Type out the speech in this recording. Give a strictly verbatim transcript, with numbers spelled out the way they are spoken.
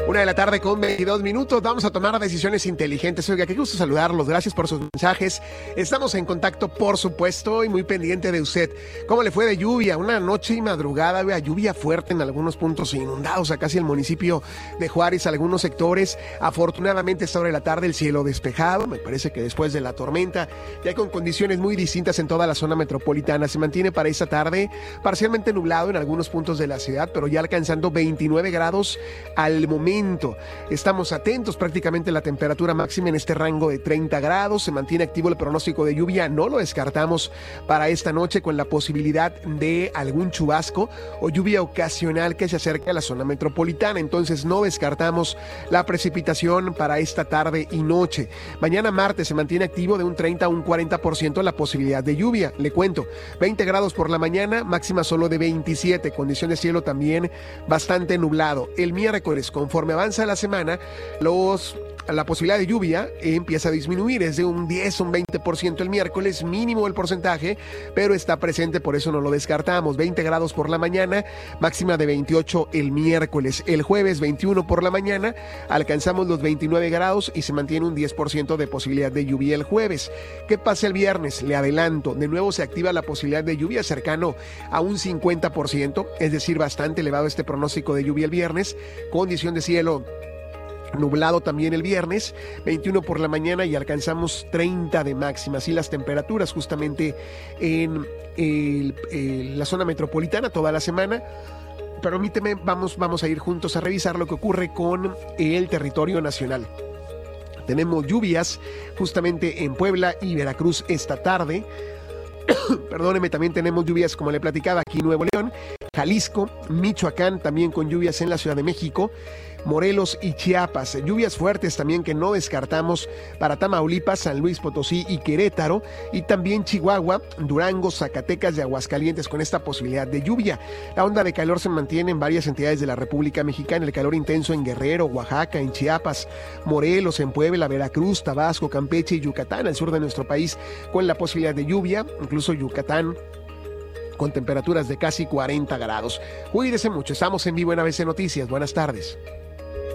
Una de la tarde con veintidós minutos. Vamos a tomar decisiones inteligentes. Oiga, qué gusto saludarlos. Gracias por sus mensajes. Estamos en contacto, por supuesto, y muy pendiente de usted. ¿Cómo le fue de lluvia? Una noche y madrugada, vea, lluvia fuerte en algunos puntos inundados a casi el municipio de Juárez, algunos sectores. Afortunadamente, esta hora de la tarde el cielo despejado. Me parece que después de la tormenta, ya con condiciones muy distintas en toda la zona metropolitana. Se mantiene para esta tarde parcialmente nublado en algunos puntos de la ciudad, pero ya alcanzando veintinueve grados al momento. Estamos atentos, prácticamente la temperatura máxima en este rango de treinta grados. Se mantiene activo el pronóstico de lluvia, no lo descartamos para esta noche, con la posibilidad de algún chubasco o lluvia ocasional que se acerque a la zona metropolitana. Entonces no descartamos la precipitación para esta tarde y noche. Mañana martes se mantiene activo de un treinta a un cuarenta por ciento la posibilidad de lluvia. Le cuento, veinte grados por la mañana, máxima solo de veintisiete, condición de cielo también bastante nublado. El miércoles, conforme avanza la semana, los la posibilidad de lluvia empieza a disminuir, es de un diez, un veinte por ciento el miércoles, mínimo el porcentaje, pero está presente, por eso no lo descartamos. veinte grados por la mañana, máxima de veintiocho el miércoles. El jueves veintiuno por la mañana, alcanzamos los veintinueve grados y se mantiene un diez por ciento de posibilidad de lluvia el jueves. ¿Qué pasa el viernes? Le adelanto, de nuevo se activa la posibilidad de lluvia cercano a un cincuenta por ciento, es decir, bastante elevado este pronóstico de lluvia el viernes, condición de cielo nublado también el viernes, veintiuno por la mañana y alcanzamos treinta de máxima. Así las temperaturas justamente en el, el, la zona metropolitana toda la semana. Permíteme, vamos, vamos a ir juntos a revisar lo que ocurre con el territorio nacional. Tenemos lluvias justamente en Puebla y Veracruz esta tarde. Perdóneme, también tenemos lluvias, como le platicaba, aquí en Nuevo León, Jalisco, Michoacán, también con lluvias en la Ciudad de México, Morelos y Chiapas. Lluvias fuertes también que no descartamos para Tamaulipas, San Luis Potosí y Querétaro, y también Chihuahua, Durango, Zacatecas y Aguascalientes con esta posibilidad de lluvia. La onda de calor se mantiene en varias entidades de la República Mexicana, el calor intenso en Guerrero, Oaxaca, en Chiapas, Morelos, en Puebla, Veracruz, Tabasco, Campeche y Yucatán, al sur de nuestro país, con la posibilidad de lluvia, incluso Yucatán, con temperaturas de casi cuarenta grados. Cuídese mucho, estamos en vivo en A B C Noticias. Buenas tardes.